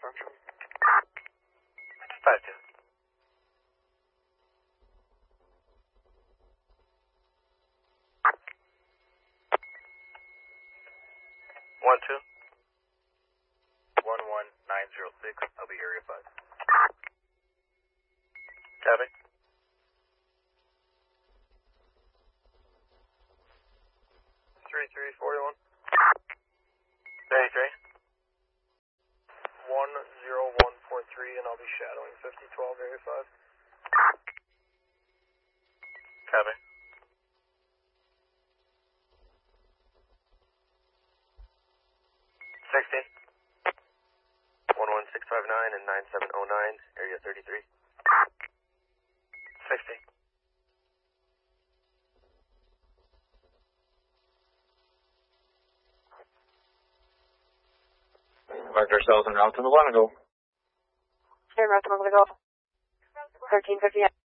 Roger. 5-2. 1-2. 11906. I'll be area 5. Copy. 3341. 33. 10143, and I'll be shadowing 5012 area 5. Copy. 60. 11659 and 9709, area 33. 60. Marked ourselves en route to the Lanago. Same route to Lanago. 1350.